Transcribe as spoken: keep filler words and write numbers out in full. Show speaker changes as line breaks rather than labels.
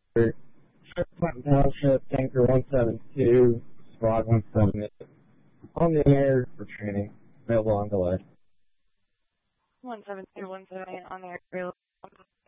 Clinton Township, Tanker one seven two, Squad one seven eight. On the air for training. Available on delay.
one seven two one seven eight on the air.